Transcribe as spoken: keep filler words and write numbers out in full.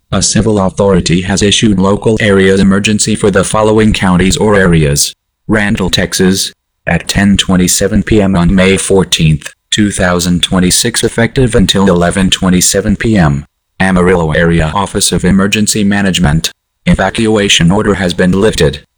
A civil authority has issued local areas emergency for the following counties or areas. Randall, Texas, at ten twenty-seven p m on May fourteenth, two thousand twenty-six, effective until eleven twenty-seven p m Amarillo Area Office of Emergency Management. Evacuation order has been lifted.